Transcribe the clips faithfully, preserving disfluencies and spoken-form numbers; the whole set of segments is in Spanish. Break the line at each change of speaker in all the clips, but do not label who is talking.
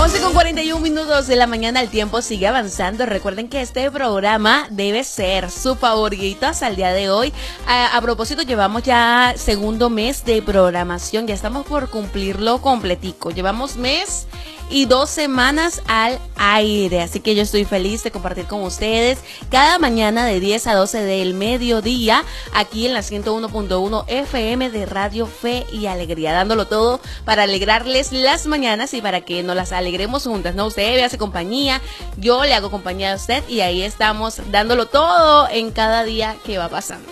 once con cuarenta y un minutos de la mañana, el tiempo sigue avanzando. Recuerden que este programa debe ser su favorito hasta el día de hoy. A, a propósito, llevamos ya segundo mes de programación, ya estamos por cumplirlo completico. Llevamos mes y dos semanas al aire, así que yo estoy feliz de compartir con ustedes cada mañana de diez a doce del mediodía aquí en la ciento uno punto uno F M de Radio Fe y Alegría, dándolo todo para alegrarles las mañanas y para que nos las alegremos juntas, ¿no? Usted me hace compañía, yo le hago compañía a usted y ahí estamos dándolo todo en cada día que va pasando.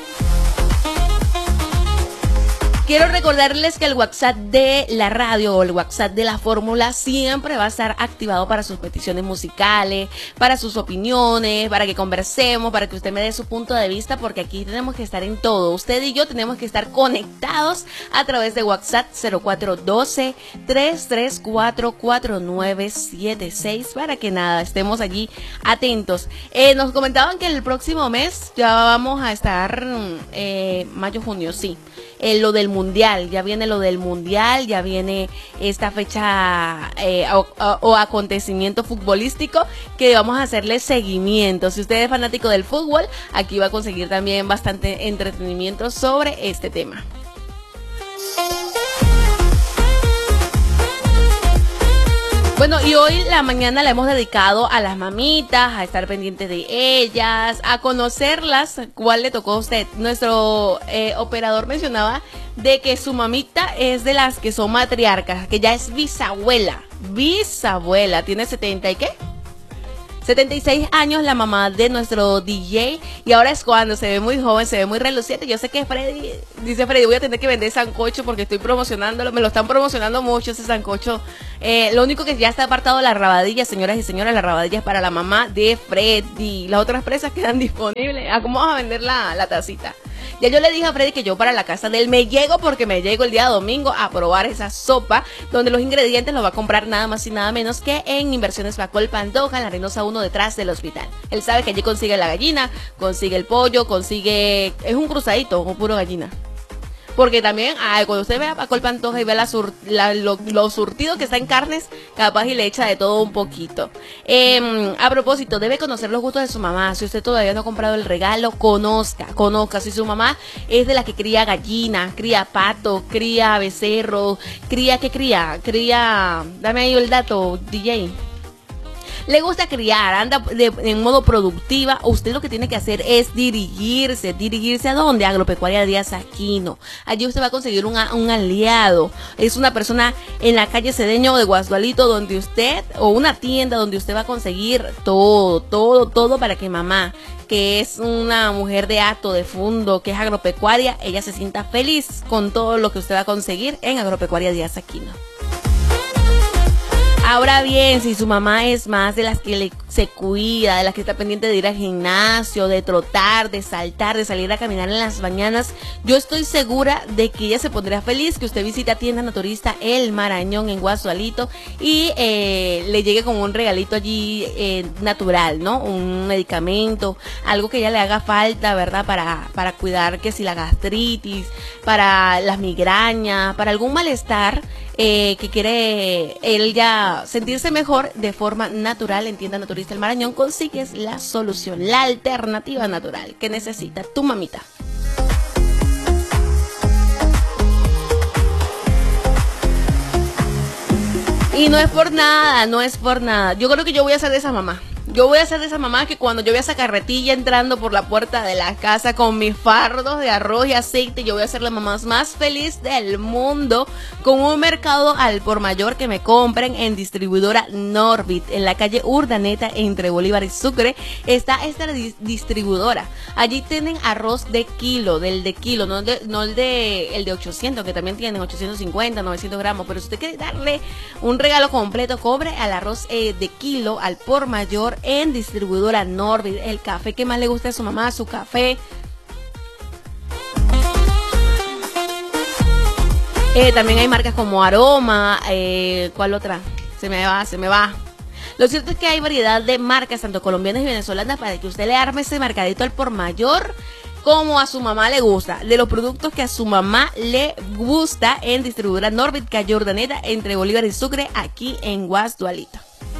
Quiero recordarles que el WhatsApp de la radio o el WhatsApp de la fórmula siempre va a estar activado para sus peticiones musicales, para sus opiniones, para que conversemos, para que usted me dé su punto de vista, porque aquí tenemos que estar en todo. Usted y yo tenemos que estar conectados a través de WhatsApp cero cuatro uno dos, tres tres cuatro, cuatro nueve siete seis para que nada, estemos allí atentos. Eh, nos comentaban que el próximo mes ya vamos a estar, eh, mayo, junio, sí. Eh, lo del mundial, ya viene lo del mundial, ya viene esta fecha eh, o, o, o acontecimiento futbolístico que vamos a hacerle seguimiento. Si usted es fanático del fútbol, aquí va a conseguir también bastante entretenimiento sobre este tema. Bueno, y hoy la mañana la hemos dedicado a las mamitas, a estar pendientes de ellas, a conocerlas. ¿Cuál le tocó a usted? Nuestro eh, operador mencionaba de que su mamita es de las que son matriarcas, que ya es bisabuela, bisabuela, tiene setenta y qué, setenta y seis años la mamá de nuestro D J, y ahora es cuando se ve muy joven, se ve muy reluciente. Yo sé que Freddy, dice Freddy, voy a tener que vender sancocho porque estoy promocionándolo, me lo están promocionando mucho ese sancocho. Eh, lo único que ya está apartado la rabadilla, señoras y señores, la rabadilla es para la mamá de Freddy. Las otras presas quedan disponibles. ¿A cómo vamos a vender la, la tacita? Ya yo le dije a Freddy que yo para la casa de él me llego, porque me llego el día domingo a probar esa sopa, donde los ingredientes los va a comprar nada más y nada menos que en Inversiones Bacol Pantoja, en la Reynosa uno, detrás del hospital. Él sabe que allí consigue la gallina, consigue el pollo, consigue... es un cruzadito o puro gallina. Porque también, ay, cuando usted ve a Paco el Pantoja y ve la sur, la, lo, lo surtido que está en carnes, capaz y le echa de todo un poquito. Eh, a propósito, debe conocer los gustos de su mamá. Si usted todavía no ha comprado el regalo, conozca, conozca. Si su mamá es de la que cría gallina, cría pato, cría becerro, cría, ¿qué cría? Cría, dame ahí el dato, D J. Le gusta criar, anda de, en modo productiva, usted lo que tiene que hacer es dirigirse, dirigirse a dónde, a Agropecuaria Díaz Aquino. Allí usted va a conseguir un, un aliado, es una persona en la calle Cedeño de Guasdualito, donde usted, o una tienda donde usted va a conseguir todo, todo, todo para que mamá, que es una mujer de acto, de fondo, que es agropecuaria, ella se sienta feliz con todo lo que usted va a conseguir en Agropecuaria Díaz Aquino. Ahora bien, si su mamá es más de las que le, se cuida, de las que está pendiente de ir al gimnasio, de trotar, de saltar, de salir a caminar en las mañanas, yo estoy segura de que ella se pondrá feliz que usted visite a Tienda Naturista El Marañón en Guasualito y eh, le llegue con un regalito allí eh, natural, ¿no? Un medicamento, algo que ella le haga falta, ¿verdad? Para, para cuidar, que si la gastritis, para las migrañas, para algún malestar. Eh, que quiere él ya sentirse mejor de forma natural. En Tienda Naturista El Marañón consigues la solución, la alternativa natural que necesita tu mamita. Y no es por nada, no es por nada. Yo creo que yo voy a ser de esa mamá. Yo voy a ser de esa mamá que cuando yo vea esa carretilla entrando por la puerta de la casa con mis fardos de arroz y aceite, yo voy a ser la mamá más feliz del mundo, con un mercado al por mayor que me compren en distribuidora Norbit, en la calle Urdaneta entre Bolívar y Sucre. Está esta distribuidora. Allí tienen arroz de kilo, del de kilo, no, de, no el de el de ochocientos, que también tienen ochocientos cincuenta, novecientos gramos. Pero si usted quiere darle un regalo completo, cobre al arroz eh, de kilo al por mayor en distribuidora Norbit. El café que más le gusta a su mamá, su café. Eh, también hay marcas como Aroma, eh, ¿cuál otra? Se me va, se me va. Lo cierto es que hay variedad de marcas, tanto colombianas y venezolanas, para que usted le arme ese mercadito al por mayor como a su mamá le gusta, de los productos que a su mamá le gusta en distribuidora Norbit, calle Urdaneta, entre Bolívar y Sucre, aquí en Guasdualito.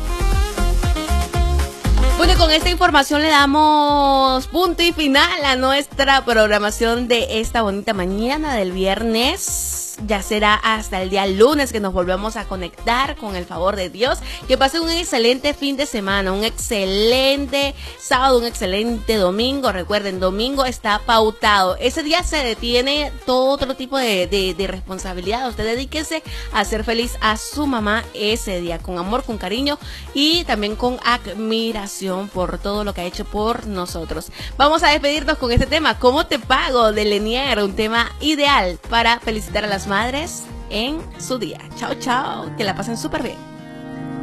Bueno, con esta información le damos punto y final a nuestra programación de esta bonita mañana del viernes. Ya será hasta el día lunes que nos volvamos a conectar con el favor de Dios. Que pasen un excelente fin de semana, un excelente sábado, un excelente domingo. Recuerden, domingo está pautado. Ese día se detiene todo otro tipo de, de, de responsabilidad. Usted dedíquese a hacer feliz a su mamá ese día, con amor, con cariño y también con admiración por todo lo que ha hecho por nosotros. Vamos a despedirnos con este tema, ¿Cómo te pago?, de Lenier, un tema ideal para felicitar a las madres en su día. Chao, chao, que la pasen súper bien.